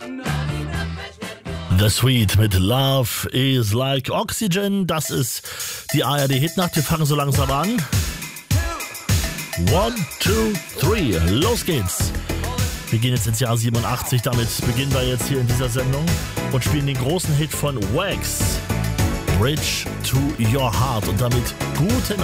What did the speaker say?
The Sweet mit Love is like Oxygen. Das ist die ARD-Hitnacht. Wir fangen so langsam an. 1, 2, 3. Los geht's. Wir gehen jetzt ins Jahr 87. Damit beginnen wir jetzt hier in dieser Sendung und spielen den großen Hit von Wax, Bridge to Your Heart. Und damit guten